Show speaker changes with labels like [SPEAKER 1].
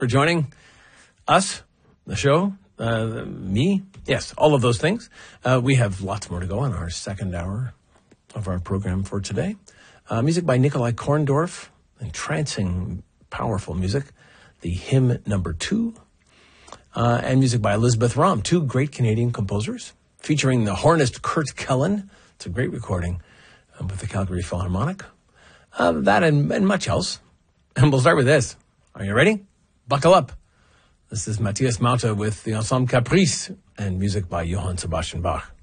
[SPEAKER 1] for joining us, the show, me. Yes, all of those things. We have lots more to go in our second hour of our program for today. Music by Nikolai Korndorf, entrancing, powerful music. The Hymn Number 2. And music by Elizabeth Rahm, two great Canadian composers, featuring the hornist Kurt Kellen. It's a great recording with the Calgary Philharmonic. That and much else. And we'll start with this. Are you ready? Buckle up. This is Matthias Mauter with the Ensemble Caprice and music by Johann Sebastian Bach.